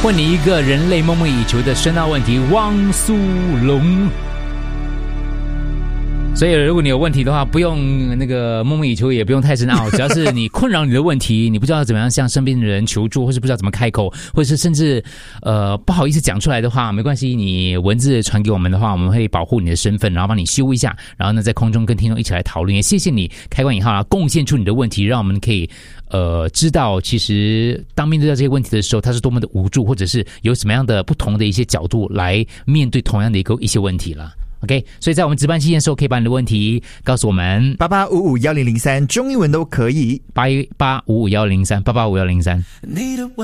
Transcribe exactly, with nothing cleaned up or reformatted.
问你一个人类梦寐以求的深奥问题，汪苏泷。所以如果你有问题的话，不用那个梦寐以求，也不用太深奥，只要是你困扰你的问题，你不知道怎么样向身边的人求助，或是不知道怎么开口，或者是甚至呃不好意思讲出来的话，没关系，你文字传给我们的话，我们会保护你的身份，然后帮你修一下，然后呢在空中跟听众一起来讨论。也谢谢你开关引号啊，贡献出你的问题，让我们可以呃知道其实当面对到这些问题的时候，他是多么的无助，或者是有什么样的不同的一些角度来面对同样的一个一些问题了。OK， 所以在我们值班期间的时候，可以把你的问题告诉我们， 八八五五幺零零三，中英文都可以， 八一八五五幺零三，八八五幺零三。